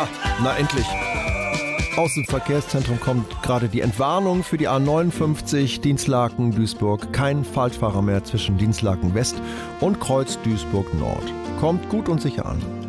Na endlich. Aus dem Verkehrszentrum kommt gerade die Entwarnung für die A59 Dinslaken-Duisburg. Kein Falschfahrer mehr zwischen Dinslaken West und Kreuz Duisburg Nord. Kommt gut und sicher an.